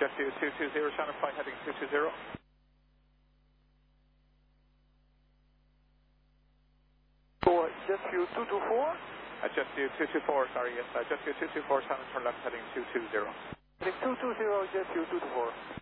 JetView 220, Channel flight heading 220. For JetView 224? JetView 224, sorry, yes. JetView 224, Channel turn left heading 220. Heading 220, JetView 224.